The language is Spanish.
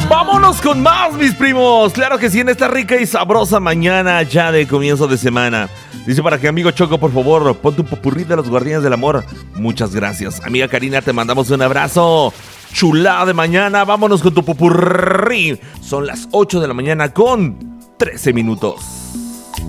Vámonos con más, mis primos. Claro que sí, en esta rica y sabrosa mañana ya de comienzo de semana. Dice para que amigo Choco, por favor, pon tu popurrí de los Guardianes del Amor. Muchas gracias. Amiga Karina, te mandamos un abrazo. Chulada de mañana, vámonos con tu popurrí. Son las 8 de la mañana con 13 minutos.